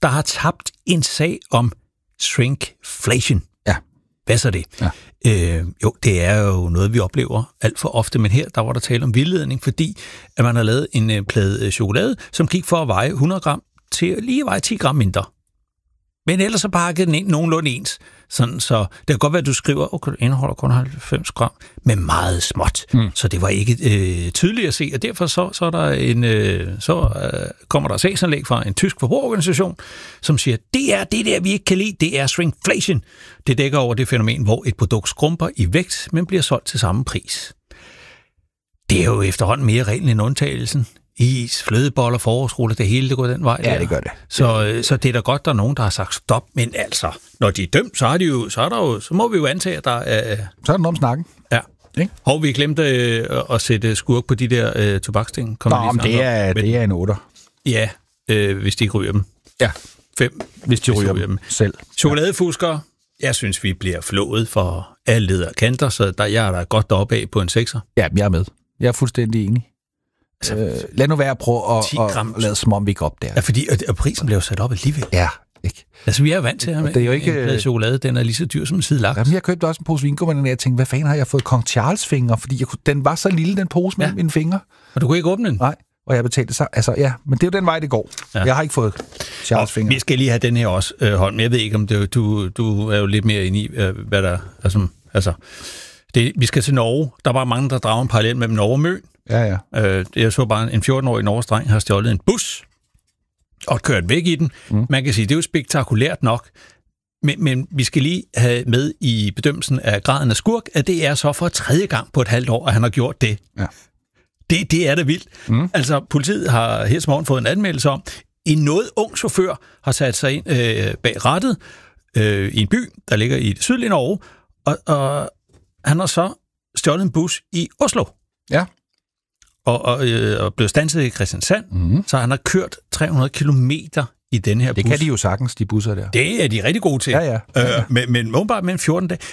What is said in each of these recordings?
der har tabt en sag om shrinkflation. Ja. Hvad så det? Ja. Jo, det er jo noget, vi oplever alt for ofte, men her, der var der tale om vildledning, fordi at man har lavet en plade chokolade, som gik for at veje 100 gram til at lige veje 10 gram mindre. Men ellers så pakkede den ind nogenlunde ens. Sådan, så det kan godt være, at du skriver, okay, det indeholder kun 90 gram, men meget småt. Så det var ikke tydeligt at se, og derfor så er der kommer der sagsanlæg fra en tysk forbrugerorganisation, som siger, det er det der, vi ikke kan lide, det er shrinkflation. Det dækker over det fænomen, hvor et produkt skrumper i vægt, men bliver solgt til samme pris. Det er jo efterhånden mere reglen end undtagelsen. Is, flødeboller, forårsruller, det hele, det går den vej. Ja, der. det gør det. Så det er da godt, der er nogen, der har sagt stop, men altså, når de er dømt, så må vi jo antage, at der er... Så er den om snakken. Ja. Ikke? Og vi glemte at sætte skurk på de der tobaksting. Nå, men det er en 8'er. Ja, hvis de ikke ryger dem. Ja. 5, hvis de ryger dem selv. Chokoladefuskere, jeg synes, vi bliver flået for alle leder og kanter, så jeg er da godt deroppe af på en 6'er. Ja, jeg er med. Jeg er fuldstændig enig. Lad nu være at prøve at lade som om vi ikke op der. Ja, fordi og prisen blev sat op alligevel. Ja, ikke? Altså, vi er vant til at det er jo ikke en plade chokolade, den er lige så dyr som en side laks. Jamen, jeg købte også en pose vingummi, og jeg tænkte, hvad fanden har jeg fået Kong Charles fingre? Fordi den var så lille, den pose mellem mine fingre. Og du kunne ikke åbne den? Nej, og jeg betalte så. Altså, ja, men det er jo den vej, det går. Ja. Jeg har ikke fået Charles fingre. Vi skal lige have den her også, Holm. Jeg ved ikke, om du er jo lidt mere inde i, hvad der er. Altså, vi skal til Norge. Der er bare mange, der drager en parallel mellem Norge og Møn. Ja. Jeg så bare en 14-årig norgesdreng har stjålet en bus og kørt væk i den. Man kan sige, det er jo spektakulært nok, men vi skal lige have med i bedømmelsen af graden af skurk, at det er så for 3. gang på et halvt år, at han har gjort det. Ja. Det er da vildt. Altså, politiet har her til morgen fået en anmeldelse om, en noget ung chauffør har sat sig ind bag rattet i en by, der ligger i det sydlige Norge, og han har så stjålet en bus i Oslo. Ja. Og blev standset i Kristiansand, så han har kørt 300 kilometer i den her bus. Det kan de jo sagtens, de busser der. Det er de rigtig gode til. Ja. Men åbenbart med en 14 dage.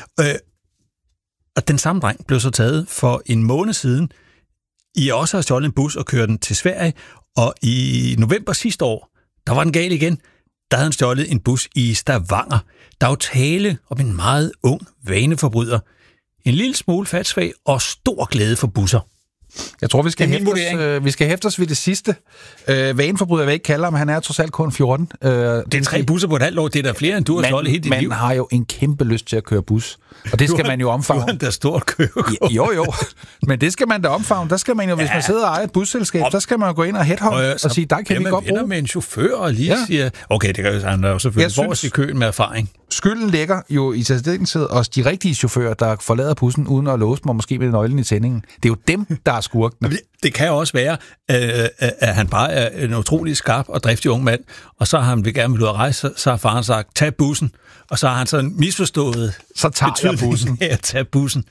Og den samme dreng blev så taget for en måned siden. I også har stjålet en bus og kørt den til Sverige, og i november sidste år, der var den gal igen. Der havde han stjålet en bus i Stavanger. Der er jo tale om en meget ung vaneforbryder. En lille smule fatsvag og stor glæde for busser. Jeg tror, vi skal hæfte os ved det sidste. Vaneforbryder, jeg ikke kalder ham, han er trods alt kun 14. Det er 3 busser på et halvt år, det er der flere, end du har stjålet hele dit liv. Man har jo en kæmpe lyst til at køre bus, og det skal man jo omfavne. Du har da stort kørekort. Jo, men det skal man da omfavne. Der skal man jo, hvis man sidder og ejer et busselskab, der skal man jo gå ind og headhunt og sige, der kan vi godt bruge. Med en chauffør og lige siger, okay, det kan jo han er jo selvfølgelig forrest i køen med erfaring. Skylden ligger jo i særdeleshed også de rigtige chauffører, der forlader bussen uden at låse dem, og måske med nøglen i tændingen. Det er jo dem, der er skurkene. Det kan jo også være, at han bare er en utrolig skarp og driftig ung mand, og så har han gerne vil ud at rejse, så har faren sagt, tag bussen, og så har han sådan misforstået. Så tager jeg bussen. Ja, tag bussen.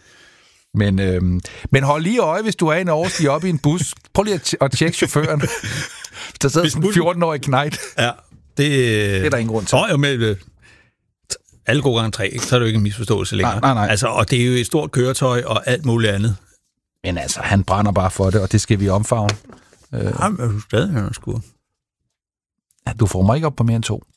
Men hold lige øje, hvis du er i Norge, stiger op i en bus. Prøv lige at tjekke chaufføren. Der sidder sådan en 14-årig knejt. Ja, det er der ingen grund til. Jo, med alle gode gange 3, så er det jo ikke en misforståelse længere. Nej. Altså, og det er jo et stort køretøj og alt muligt andet. Men altså, han brænder bare for det, og det skal vi omfavne. Jamen, er du stadig her, skur? Ja, du får mig ikke op på mere end 2.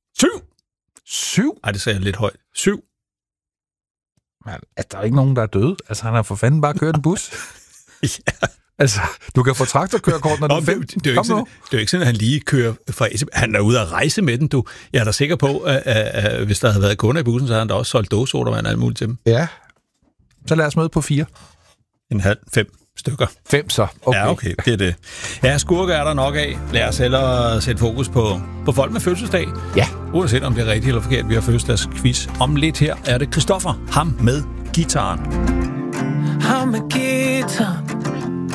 7? Ej, det sagde jeg lidt højt. 7. Altså, der er ikke nogen, der er døde. Altså, han har for fanden bare kørt en bus. Ja. Altså, du kan få traktorkørekort, når du er 15. Det er jo ikke sådan, at han lige kører fra... Han er ude at rejse med den, du. Jeg er da sikker på, at hvis der havde været kunder i bussen, så havde han da også solgt dåsodavand og alt muligt til dem. Ja. Så lad os møde på 4. 5 stykker. 5 så. Okay. Ja, okay. Det er det. Ja, skurke er der nok af. Lad os hellere sætte fokus på folk med fødselsdag. Ja. Uanset om det er rigtigt eller forkert. Vi har fødselsdagsquiz om lidt. Her er det Christoffer. Ham med guitaren. Ham med guitaren.